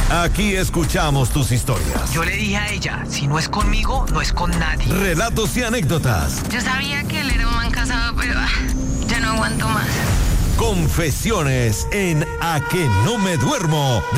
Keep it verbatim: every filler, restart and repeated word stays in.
Aquí escuchamos tus historias. Yo le dije a ella, si no es conmigo, no es con nadie. Relatos y anécdotas. Yo sabía que él era un man casado, pero ah, ya no aguanto más. Confesiones en A que no me duermo